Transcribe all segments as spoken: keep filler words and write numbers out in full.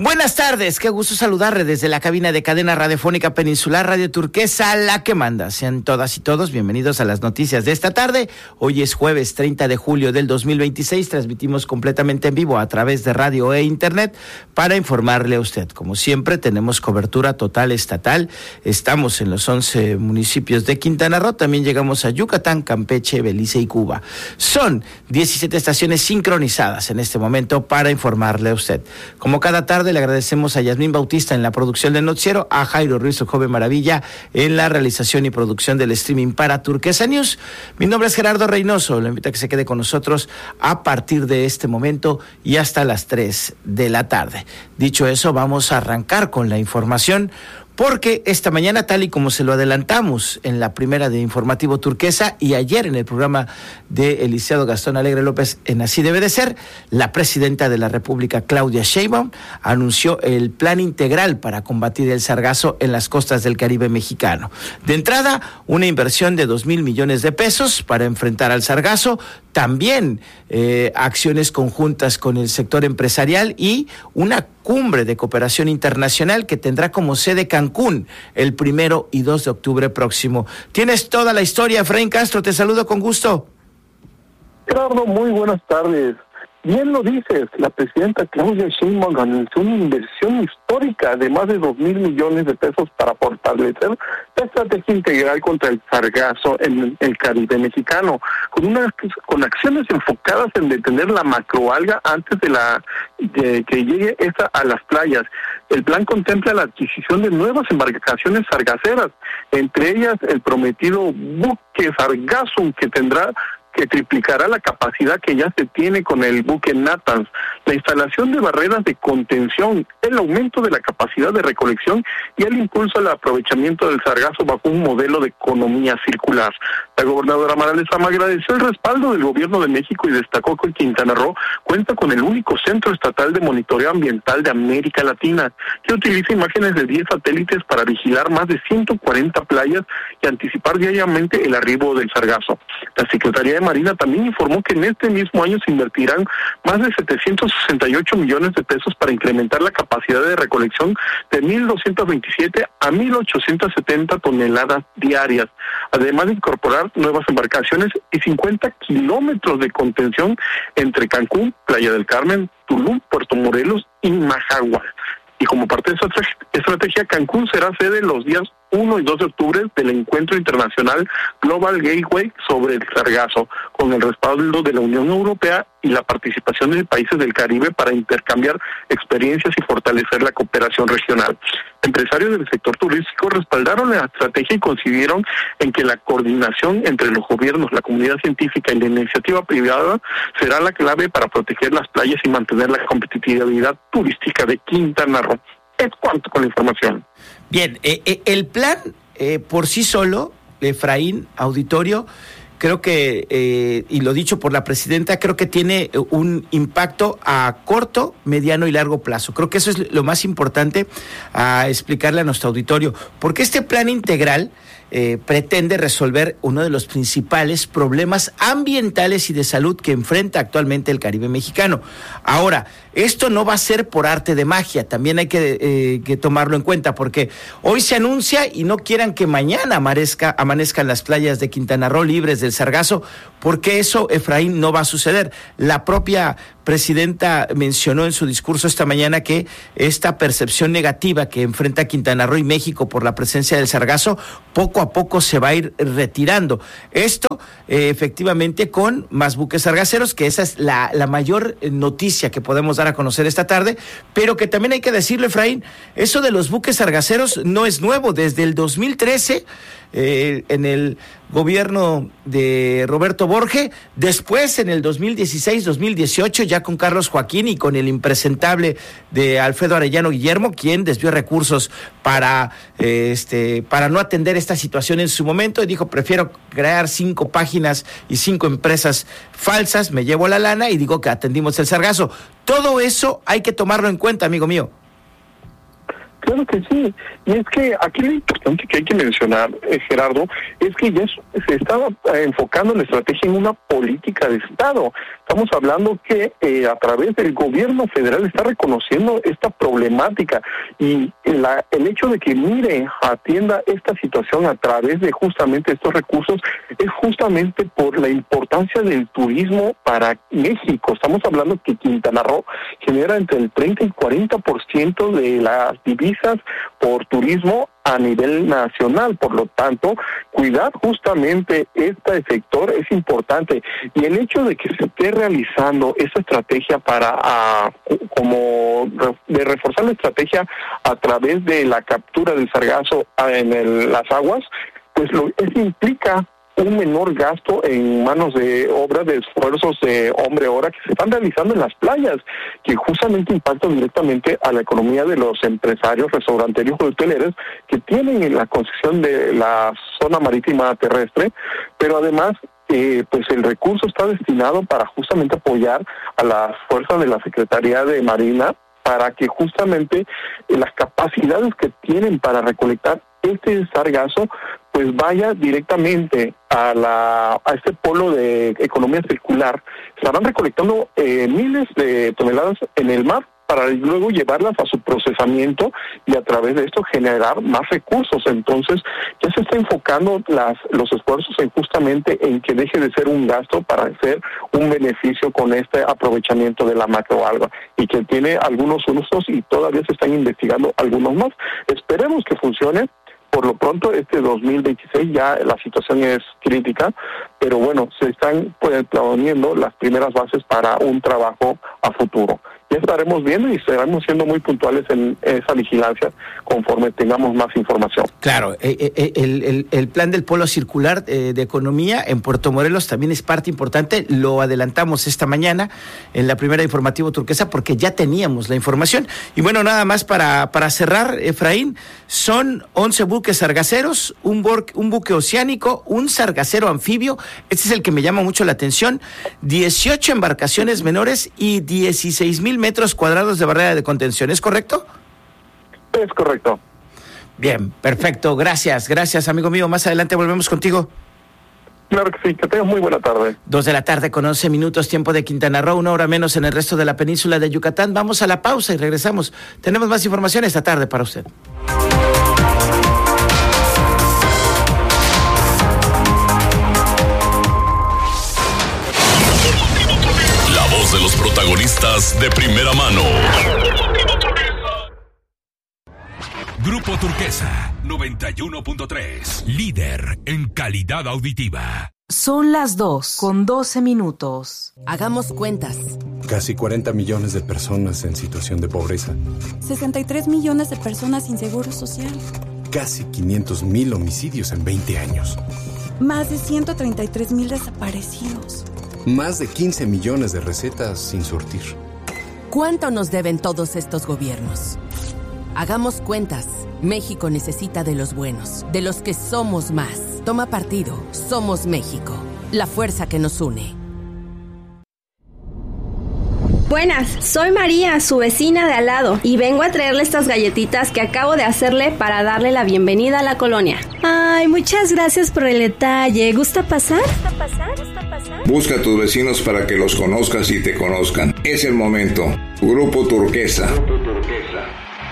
Buenas tardes, qué gusto saludarle desde la cabina de cadena radiofónica Peninsular Radio Turquesa, la que manda. Sean todas y todos bienvenidos a las noticias de esta tarde. Hoy es jueves treinta de julio del dos mil veintiséis, transmitimos completamente en vivo a través de radio e internet para informarle a usted. Como siempre, tenemos cobertura total estatal, estamos en los once municipios de Quintana Roo, también llegamos a Yucatán, Campeche, Belice y Cuba. Son diecisiete estaciones sincronizadas en este momento para informarle a usted. Como cada tarde, le agradecemos a Yasmín Bautista en la producción del noticiero, a Jairo Ruiz, el joven maravilla, en la realización y producción del streaming para Turquesa News. Mi nombre es Gerardo Reynoso, le invito a que se quede con nosotros a partir de este momento y hasta las tres de la tarde. Dicho eso, vamos a arrancar con la información, porque esta mañana, tal y como se lo adelantamos en la primera de Informativo Turquesa y ayer en el programa de el licenciado Gastón Alegre López en Así Debe de Ser, la presidenta de la República, Claudia Sheinbaum, anunció el plan integral para combatir el sargazo en las costas del Caribe mexicano. De entrada, una inversión de dos mil millones de pesos para enfrentar al sargazo, también eh, acciones conjuntas con el sector empresarial y una cumbre de cooperación internacional que tendrá como sede Cancún el primero y dos de octubre próximo. Tienes toda la historia, Efraín Castro, te saludo con gusto. Gerardo, muy buenas tardes. Bien lo dices, la presidenta Claudia Sheinbaum anunció una inversión histórica de más de dos mil millones de pesos para fortalecer la estrategia integral contra el sargazo en el Caribe mexicano, con unas con acciones enfocadas en detener la macroalga antes de la de que llegue esta a las playas. El plan contempla la adquisición de nuevas embarcaciones sargaceras, entre ellas el prometido buque Sargassum, que tendrá que triplicará la capacidad que ya se tiene con el buque Natanz, la instalación de barreras de contención, el aumento de la capacidad de recolección y el impulso al aprovechamiento del sargazo bajo un modelo de economía circular. La gobernadora Mara Lezama agradeció el respaldo del gobierno de México y destacó que Quintana Roo cuenta con el único centro estatal de monitoreo ambiental de América Latina, que utiliza imágenes de diez satélites para vigilar más de ciento cuarenta playas y anticipar diariamente el arribo del sargazo. La Secretaría de Marina también informó que en este mismo año se invertirán más de setecientos sesenta y ocho millones de pesos para incrementar la capacidad de recolección de mil doscientos veintisiete a mil ochocientos setenta toneladas diarias, además de incorporar nuevas embarcaciones y cincuenta kilómetros de contención entre Cancún, Playa del Carmen, Tulum, Puerto Morelos y Majagual. Y como parte de esa estrategia, Cancún será sede los días uno y dos de octubre del encuentro internacional Global Gateway sobre el sargazo, con el respaldo de la Unión Europea y la participación de países del Caribe para intercambiar experiencias y fortalecer la cooperación regional. Empresarios del sector turístico respaldaron la estrategia y coincidieron en que la coordinación entre los gobiernos, la comunidad científica y la iniciativa privada será la clave para proteger las playas y mantener la competitividad turística de Quintana Roo. Es cuanto con la información. Bien, eh, eh, el plan eh, por sí solo, Efraín, auditorio, creo que, eh, y lo dicho por la presidenta, creo que tiene un impacto a corto, mediano y largo plazo. Creo que eso es lo más importante a explicarle a nuestro auditorio, porque este plan integral eh, pretende resolver uno de los principales problemas ambientales y de salud que enfrenta actualmente el Caribe mexicano. Ahora, esto no va a ser por arte de magia, también hay que, eh, que tomarlo en cuenta, porque hoy se anuncia y no quieran que mañana amanezca, amanezcan las playas de Quintana Roo libres del sargazo, porque eso, Efraín, no va a suceder. La propia presidenta mencionó en su discurso esta mañana que esta percepción negativa que enfrenta Quintana Roo y México por la presencia del sargazo, poco a poco se va a ir retirando. Esto, eh, efectivamente, con más buques sargaceros, que esa es la, la mayor noticia que podemos dar a conocer esta tarde, pero que también hay que decirle, Efraín, eso de los buques sargaceros no es nuevo. Desde el dos mil trece, eh, en el gobierno de Roberto Borge, después en el dos mil dieciséis, dos mil dieciocho, ya con Carlos Joaquín y con el impresentable de Alfredo Arellano Guillermo, quien desvió recursos para, eh, este, para no atender esta situación en su momento, y dijo: prefiero crear cinco páginas y cinco empresas falsas, me llevo la lana y digo que atendimos el sargazo. Todo eso hay que tomarlo en cuenta, amigo mío. Claro que sí, y es que aquí lo importante que hay que mencionar, eh, Gerardo, es que ya se estaba enfocando la estrategia en una política de Estado. Estamos hablando que eh, a través del gobierno federal está reconociendo esta problemática y la, el hecho de que mire, atienda esta situación a través de justamente estos recursos es justamente por la importancia del turismo para México. Estamos hablando que Quintana Roo genera entre el treinta y cuarenta por ciento de las divisas por turismo a nivel nacional. Por lo tanto, cuidar justamente este sector es importante, y el hecho de que se esté realizando esa estrategia para a, como de reforzar la estrategia a través de la captura del sargazo en el, las aguas, pues lo eso implica un menor gasto en manos de obra, de esfuerzos de hombre hora que se están realizando en las playas, que justamente impactan directamente a la economía de los empresarios restauranteros y hoteleros que tienen la concesión de la zona marítima terrestre, pero además eh, pues el recurso está destinado para justamente apoyar a las fuerzas de la Secretaría de Marina para que justamente eh, las capacidades que tienen para recolectar este sargazo pues vaya directamente a la a este polo de economía circular. Estarán recolectando eh, miles de toneladas en el mar para luego llevarlas a su procesamiento y a través de esto generar más recursos. Entonces ya se está enfocando las los esfuerzos en justamente en que deje de ser un gasto para ser un beneficio con este aprovechamiento de la macroalga, y que tiene algunos usos y todavía se están investigando algunos más. Esperemos que funcione. Por lo pronto, este dos mil veintiséis ya la situación es crítica, pero bueno, se están pues, poniendo las primeras bases para un trabajo a futuro. Ya estaremos viendo y estaremos siendo muy puntuales en esa vigilancia conforme tengamos más información. Claro, eh, eh, el, el, el plan del Polo Circular eh, de Economía en Puerto Morelos también es parte importante. Lo adelantamos esta mañana en la primera Informativo Turquesa porque ya teníamos la información. Y bueno, nada más para, para cerrar, Efraín, son once buques sargaceros, un, bor, un buque oceánico, un sargacero anfibio, este es el que me llama mucho la atención, dieciocho embarcaciones menores y dieciséis mil metros cuadrados de barrera de contención, ¿es correcto? Es correcto. Bien, perfecto, gracias, gracias amigo mío, más adelante volvemos contigo. Claro que sí, que tengas muy buena tarde. Dos de la tarde con once minutos, tiempo de Quintana Roo, una hora menos en el resto de la península de Yucatán. Vamos a la pausa y regresamos. Tenemos más información esta tarde para usted. De los protagonistas de primera mano. Grupo Turquesa noventa y uno punto tres, líder en calidad auditiva. Son las dos con doce minutos. Hagamos cuentas. Casi cuarenta millones de personas en situación de pobreza. sesenta y tres millones de personas sin seguro social. Casi quinientos mil homicidios en veinte años. Más de ciento treinta y tres mil desaparecidos. Más de quince millones de recetas sin surtir. ¿Cuánto nos deben todos estos gobiernos? Hagamos cuentas. México necesita de los buenos, de los que somos más. Toma partido. Somos México. La fuerza que nos une. Buenas, soy María, su vecina de al lado, y vengo a traerle estas galletitas que acabo de hacerle para darle la bienvenida a la colonia. Ay, muchas gracias por el detalle. ¿Gusta pasar? ¿Gusta pasar? ¿Gusta pasar? Busca a tus vecinos para que los conozcas y te conozcan. Es el momento. Grupo Turquesa. Grupo Turquesa.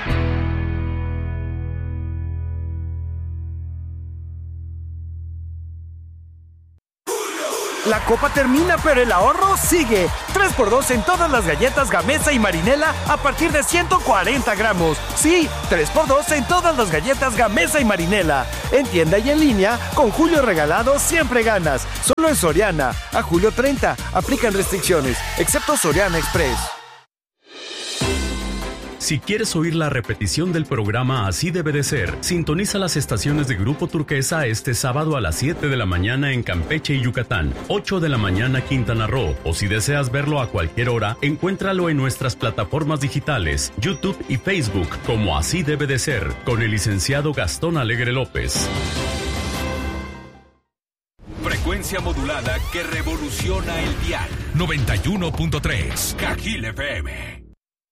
La copa termina, pero el ahorro sigue. tres por dos en todas las galletas Gamesa y Marinela a partir de ciento cuarenta gramos. Sí, tres por dos en todas las galletas Gamesa y Marinela. En tienda y en línea, con Julio Regalado siempre ganas. Solo en Soriana. A julio treinta. Aplican restricciones, excepto Soriana Express. Si quieres oír la repetición del programa Así Debe de Ser, sintoniza las estaciones de Grupo Turquesa este sábado a las siete de la mañana en Campeche y Yucatán, ocho de la mañana Quintana Roo, o si deseas verlo a cualquier hora, encuéntralo en nuestras plataformas digitales, YouTube y Facebook, como Así Debe de Ser, con el licenciado Gastón Alegre López. Frecuencia modulada que revoluciona el dial. noventa y uno punto tres, Cajil F M.